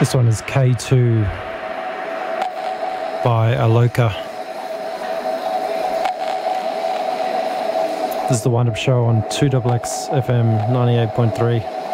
This one is K2 by Aloka. This is the Wind Up Show on 2XX FM 98.3.